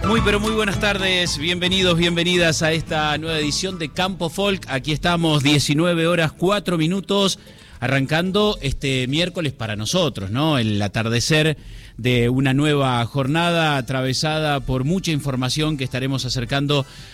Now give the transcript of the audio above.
Muy pero muy buenas tardes, bienvenidos, bienvenidas a esta nueva edición de Campo Folk. Aquí estamos, 19 horas 4 minutos, arrancando este miércoles para nosotros, ¿no? El atardecer de una nueva jornada atravesada por mucha información que estaremos acercando